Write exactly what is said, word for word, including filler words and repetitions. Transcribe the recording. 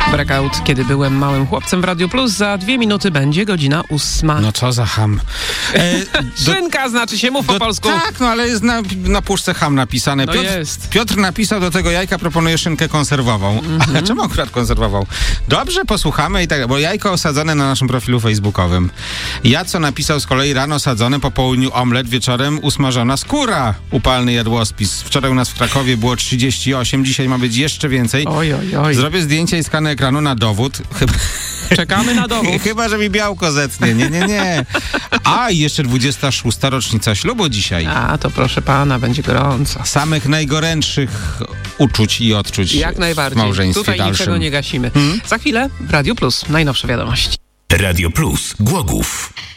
Breakout, kiedy byłem małym chłopcem w Radiu Plus. Za dwie minuty będzie godzina ósma. No co za ham. E, Szynka do, znaczy się, mów do, po polsku. Tak, no ale jest na, na puszce ham napisane. No Piotr, jest. Piotr napisał do tego jajka, proponuje szynkę konserwową. Mm-hmm. A czemu akurat konserwował? Dobrze, posłuchamy i tak, bo jajko osadzone na naszym profilu facebookowym. Ja co napisał z kolei rano sadzone, po południu omlet, wieczorem usmażona skóra. Upalny jadłospis. Wczoraj u nas w Krakowie było trzydzieści osiem, dzisiaj ma być jeszcze więcej. Oj, oj, oj. Zrobię zdjęcie i skanę ekranu na dowód. Chyba... Czekamy na dowód. Chyba, że mi białko zetnie. Nie, nie, nie. A, i jeszcze dwudziesta szósta rocznica ślubu dzisiaj. A, to proszę pana, będzie gorąco. Samych najgorętszych uczuć i odczuć Jak najbardziej. w małżeństwie Tutaj dalszym. niczego nie gasimy. Hmm? Za chwilę w Radio Plus najnowsze wiadomości. Radio Plus Głogów.